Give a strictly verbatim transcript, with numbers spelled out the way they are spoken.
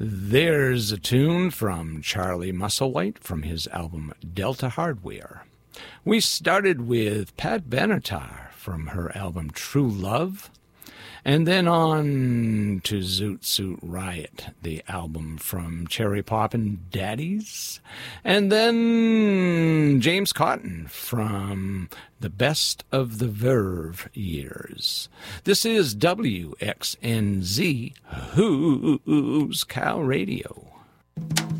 There's a tune from Charlie Musselwhite from his album Delta Hardware. We started with Pat Benatar from her album True Love, and then on to Zoot Suit Riot, the album from Cherry Poppin' Daddies, and then James Cotton from the Best of the Verve years. This is W X N Z, Who's Cow Radio.